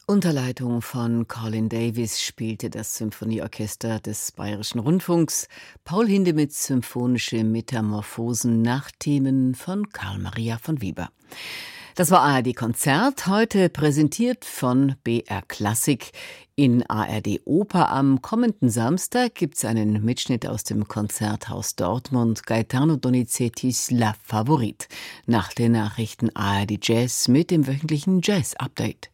Unter Leitung von Colin Davis spielte das Symphonieorchester des Bayerischen Rundfunks Paul Hindemiths symphonische Metamorphosen nach Themen von Karl Maria von Weber. Das war ARD Konzert, heute präsentiert von BR Klassik. In ARD Oper am kommenden Samstag gibt's einen Mitschnitt aus dem Konzerthaus Dortmund, Gaetano Donizettis La Favorite. Nach den Nachrichten ARD Jazz mit dem wöchentlichen Jazz-Update.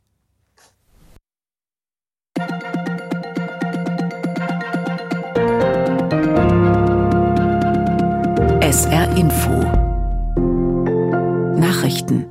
SR Info Nachrichten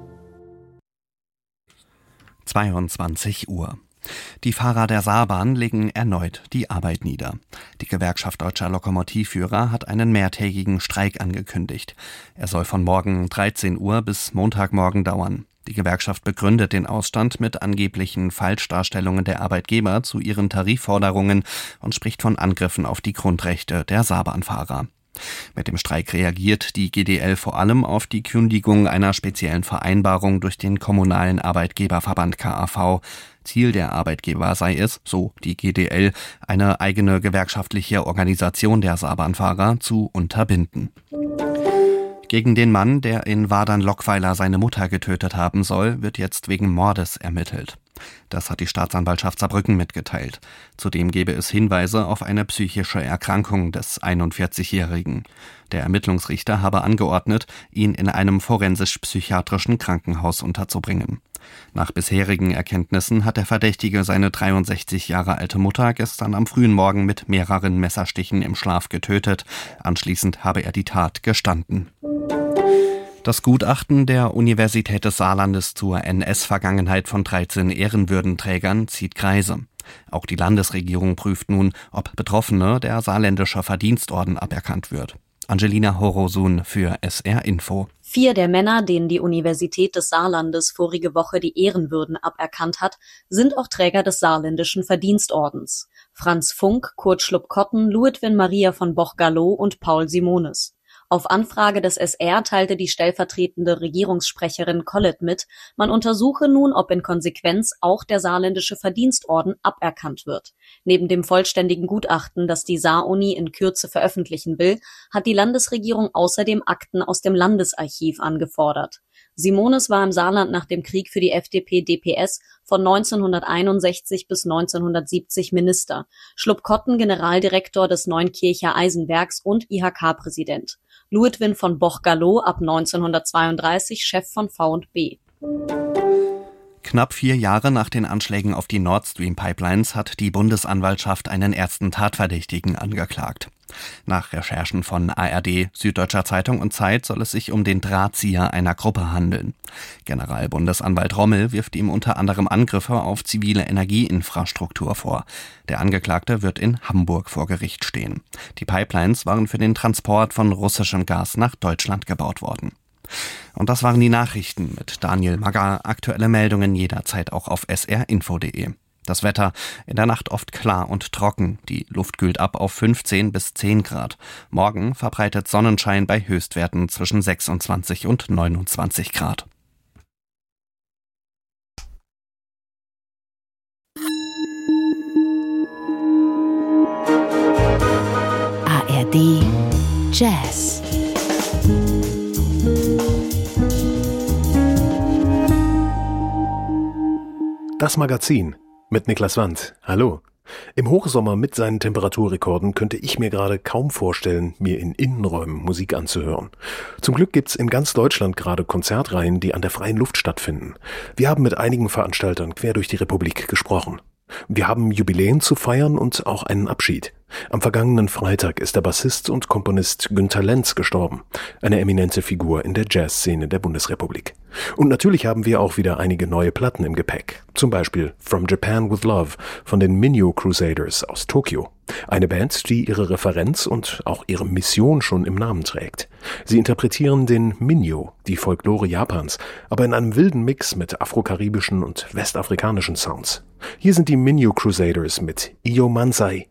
22 Uhr. Die Fahrer der Saarbahn legen erneut die Arbeit nieder. Die Gewerkschaft Deutscher Lokomotivführer hat einen mehrtägigen Streik angekündigt. Er soll von morgen 13 Uhr bis Montagmorgen dauern. Die Gewerkschaft begründet den Ausstand mit angeblichen Falschdarstellungen der Arbeitgeber zu ihren Tarifforderungen und spricht von Angriffen auf die Grundrechte der Saarbahnfahrer. Mit dem Streik reagiert die GDL vor allem auf die Kündigung einer speziellen Vereinbarung durch den kommunalen Arbeitgeberverband KAV. Ziel der Arbeitgeber sei es, so die GDL, eine eigene gewerkschaftliche Organisation der Saarbahnfahrer zu unterbinden. Gegen den Mann, der in Wadern-Lockweiler seine Mutter getötet haben soll, wird jetzt wegen Mordes ermittelt. Das hat die Staatsanwaltschaft Saarbrücken mitgeteilt. Zudem gebe es Hinweise auf eine psychische Erkrankung des 41-Jährigen. Der Ermittlungsrichter habe angeordnet, ihn in einem forensisch-psychiatrischen Krankenhaus unterzubringen. Nach bisherigen Erkenntnissen hat der Verdächtige seine 63 Jahre alte Mutter gestern am frühen Morgen mit mehreren Messerstichen im Schlaf getötet. Anschließend habe er die Tat gestanden. Das Gutachten der Universität des Saarlandes zur NS-Vergangenheit von 13 Ehrenwürdenträgern zieht Kreise. Auch die Landesregierung prüft nun, ob Betroffene der Saarländischer Verdienstorden aberkannt wird. Angelina Horosun für SR Info. 4 der Männer, denen die Universität des Saarlandes vorige Woche die Ehrenwürden aberkannt hat, sind auch Träger des Saarländischen Verdienstordens. Franz Funk, Kurt Schlupp-Kotten, Ludwin Maria von Boch-Gallo und Paul Simonis. Auf Anfrage des SR teilte die stellvertretende Regierungssprecherin Collett mit, man untersuche nun, ob in Konsequenz auch der Saarländische Verdienstorden aberkannt wird. Neben dem vollständigen Gutachten, das die Saar-Uni in Kürze veröffentlichen will, hat die Landesregierung außerdem Akten aus dem Landesarchiv angefordert. Simonis war im Saarland nach dem Krieg für die FDP-DPS von 1961 bis 1970 Minister, Schlupp-Kotten Generaldirektor des Neunkircher Eisenwerks und IHK-Präsident. Ludwin von Boch-Gallo ab 1932 Chef von V&B. Knapp 4 Jahre nach den Anschlägen auf die Nord Stream Pipelines hat die Bundesanwaltschaft einen ersten Tatverdächtigen angeklagt. Nach Recherchen von ARD, Süddeutscher Zeitung und Zeit soll es sich um den Drahtzieher einer Gruppe handeln. Generalbundesanwalt Rommel wirft ihm unter anderem Angriffe auf zivile Energieinfrastruktur vor. Der Angeklagte wird in Hamburg vor Gericht stehen. Die Pipelines waren für den Transport von russischem Gas nach Deutschland gebaut worden. Und das waren die Nachrichten mit Daniel Magger. Aktuelle Meldungen jederzeit auch auf srinfo.de. Das Wetter in der Nacht oft klar und trocken. Die Luft kühlt ab auf 15 bis 10 Grad. Morgen verbreitet Sonnenschein bei Höchstwerten zwischen 26 und 29 Grad. ARD Jazz. Das Magazin mit Niklas Wandt. Hallo. Im Hochsommer mit seinen Temperaturrekorden könnte ich mir gerade kaum vorstellen, mir in Innenräumen Musik anzuhören. Zum Glück gibt's in ganz Deutschland gerade Konzertreihen, die an der freien Luft stattfinden. Wir haben mit einigen Veranstaltern quer durch die Republik gesprochen. Wir haben Jubiläen zu feiern und auch einen Abschied. Am vergangenen Freitag ist der Bassist und Komponist Günter Lenz gestorben, eine eminente Figur in der Jazzszene der Bundesrepublik. Und natürlich haben wir auch wieder einige neue Platten im Gepäck, zum Beispiel From Japan with Love von den Minyo Crusaders aus Tokio. Eine Band, die ihre Referenz und auch ihre Mission schon im Namen trägt. Sie interpretieren den Minyo, die Folklore Japans, aber in einem wilden Mix mit afrokaribischen und westafrikanischen Sounds. Hier sind die Minyo Crusaders mit Iyo Mansai.